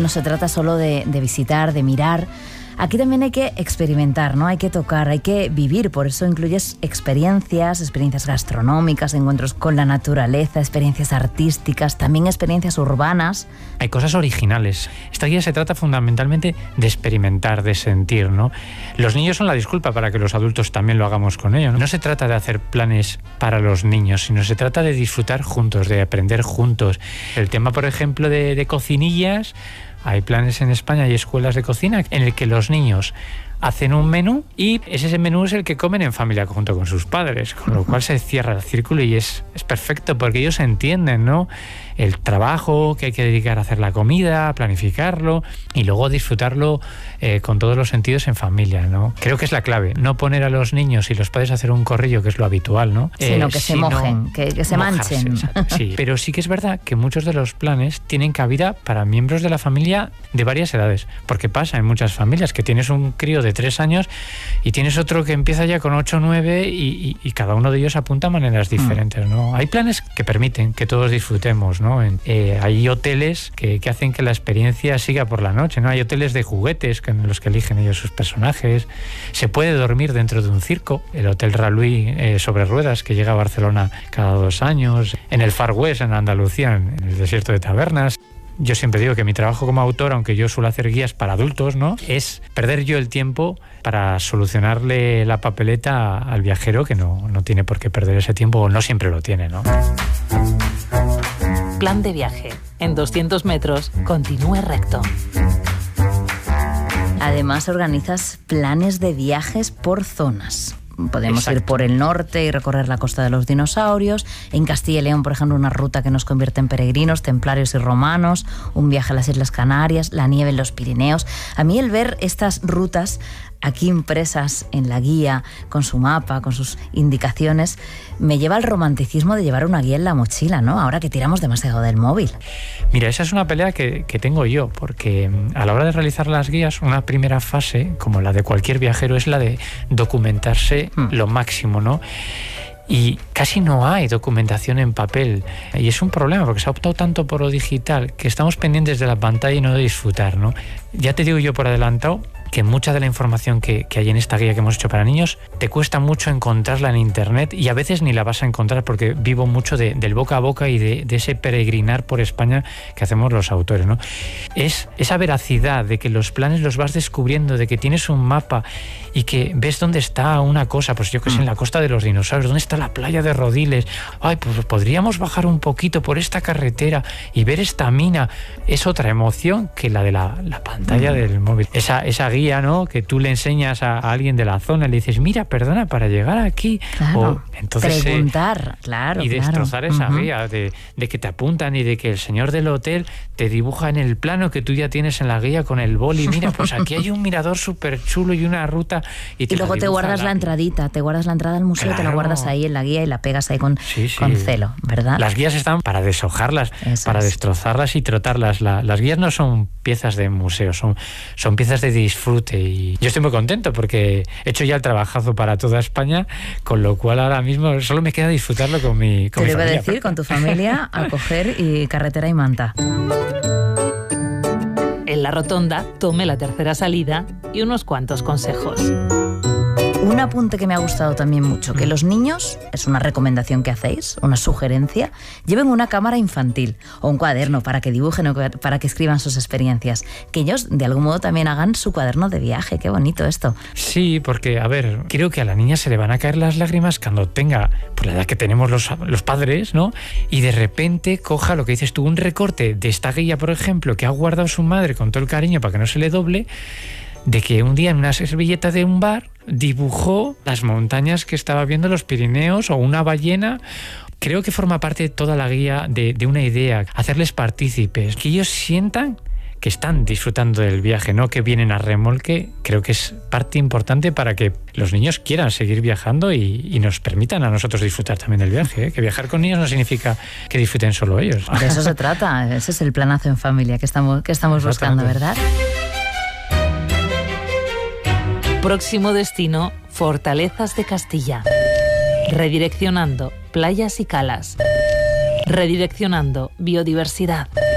no se trata solo de visitar, de mirar. Aquí también hay que experimentar, ¿no? Hay que tocar, hay que vivir. Por eso incluyes experiencias gastronómicas, encuentros con la naturaleza, experiencias artísticas, también experiencias urbanas. Hay cosas originales. Esta guía se trata fundamentalmente de experimentar, de sentir, ¿no? Los niños son la disculpa para que los adultos también lo hagamos con ellos, ¿no? No se trata de hacer planes para los niños, sino se trata de disfrutar juntos, de aprender juntos. El tema, por ejemplo, de cocinillas. Hay planes en España, hay escuelas de cocina en el que los niños hacen un menú y ese menú es el que comen en familia junto con sus padres, con lo cual se cierra el círculo y es perfecto porque ellos entienden, ¿no?, el trabajo que hay que dedicar a hacer la comida, a planificarlo y luego disfrutarlo con todos los sentidos en familia, ¿no? Creo que es la clave, no poner a los niños y los padres a hacer un corrillo, que es lo habitual, ¿no? Sino que se mojen, que se manchen. Sí, pero sí que es verdad que muchos de los planes tienen cabida para miembros de la familia de varias edades, porque pasa en muchas familias que tienes un crío de 3 años y tienes otro que empieza ya con 8 o 9 y cada uno de ellos apunta a maneras diferentes, ¿no? Hay planes que permiten que todos disfrutemos, ¿no? Hay hoteles que hacen que la experiencia siga por la noche, ¿no? Hay hoteles de juguetes en los que eligen ellos sus personajes. Se puede dormir dentro de un circo, el Hotel Raluí sobre ruedas, que llega a Barcelona cada 2 años, en el Far West, en Andalucía, en el desierto de Tabernas. Yo siempre digo que mi trabajo como autor, aunque yo suelo hacer guías para adultos, ¿no?, es perder yo el tiempo para solucionarle la papeleta al viajero, que no tiene por qué perder ese tiempo, o no siempre lo tiene, ¿no? Plan de viaje. En 200 metros, continúe recto. Además, organizas planes de viajes por zonas. Podemos Exacto. ir por el norte y recorrer la costa de los dinosaurios. En Castilla y León, por ejemplo, una ruta que nos convierte en peregrinos, templarios y romanos. Un viaje a las Islas Canarias, la nieve en los Pirineos. A mí el ver estas rutas aquí impresas en la guía, con su mapa, con sus indicaciones, me lleva al romanticismo de llevar una guía en la mochila, ¿no? Ahora que tiramos demasiado del móvil. Mira, esa es una pelea que tengo yo, porque a la hora de realizar las guías, una primera fase, como la de cualquier viajero, es la de documentarse lo máximo, ¿no? Y casi no hay documentación en papel. Y es un problema porque se ha optado tanto por lo digital que estamos pendientes de la pantalla y no de disfrutar, ¿no? Ya te digo yo por adelantado que mucha de la información que hay en esta guía que hemos hecho para niños te cuesta mucho encontrarla en internet y a veces ni la vas a encontrar porque vivo mucho del boca a boca y de ese peregrinar por España que hacemos los autores, ¿no? Es esa veracidad de que los planes los vas descubriendo, de que tienes un mapa y que ves dónde está una cosa, pues yo que sé, en la costa de los dinosaurios, dónde está la playa de Rodiles, ay, pues podríamos bajar un poquito por esta carretera y ver esta mina. Es otra emoción que la de la pantalla del móvil. Esa guía, ¿no?, que tú le enseñas a alguien de la zona y le dices, mira, perdona, para llegar aquí. Claro, o, entonces, preguntar, claro. Y destrozar esa guía de que te apuntan y de que el señor del hotel te dibuja en el plano que tú ya tienes en la guía con el boli. Mira, pues aquí hay un mirador súper chulo y una ruta. Y luego te guardas la entradita, te guardas la entrada al museo, claro. Te la guardas ahí en la guía y la pegas ahí con celo, ¿verdad? Las guías están para deshojarlas, para destrozarlas y trotarlas. Las guías no son piezas de museo, son piezas de disfrute. Y yo estoy muy contento porque he hecho ya el trabajazo para toda España, con lo cual ahora mismo solo me queda disfrutarlo con mi familia. Te lo iba a decir, con tu familia, a coger y carretera y manta. En la rotonda, tome la tercera salida y unos cuantos consejos. Un apunte que me ha gustado también mucho, que los niños, es una recomendación que hacéis, una sugerencia, lleven una cámara infantil o un cuaderno para que dibujen o para que escriban sus experiencias. Que ellos, de algún modo, también hagan su cuaderno de viaje. Qué bonito esto. Sí, porque, a ver, creo que a la niña se le van a caer las lágrimas cuando tenga, pues, la edad que tenemos los padres, ¿no? Y de repente coja lo que dices tú, un recorte de esta guía, por ejemplo, que ha guardado su madre con todo el cariño para que no se le doble, de que un día en una servilleta de un bar dibujó las montañas que estaba viendo, los Pirineos o una ballena. Creo que forma parte de toda la guía de una idea, hacerles partícipes, que ellos sientan que están disfrutando del viaje, no que vienen a remolque. Creo que es parte importante para que los niños quieran seguir viajando y nos permitan a nosotros disfrutar también del viaje, ¿eh? Que viajar con niños no significa que disfruten solo ellos. De eso se trata, ese es el planazo en familia que estamos buscando, ¿verdad? Próximo destino, Fortalezas de Castilla. Redireccionando playas y calas. Redireccionando biodiversidad.